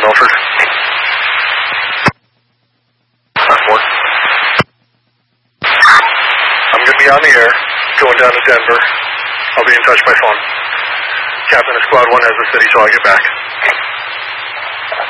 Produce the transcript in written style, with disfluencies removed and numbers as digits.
Milford. 4. I'm going to be on the air, going down to Denver. I'll be in touch by phone. Captain of Squad 1 has the city, so I'll get back.